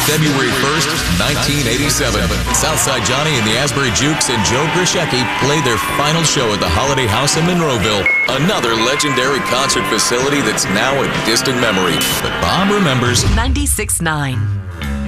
February 1st, 1987. Southside Johnny and the Asbury Jukes and Joe Grishecki played their final show at the Holiday House in Monroeville, another legendary concert facility that's now a distant memory. But Bob remembers. 96.9.